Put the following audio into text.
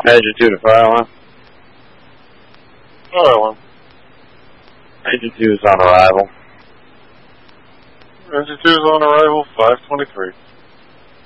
Agent 2 to fire alarm. Fire alarm. Agent 2 is on arrival. Agent 2 is on arrival, 523.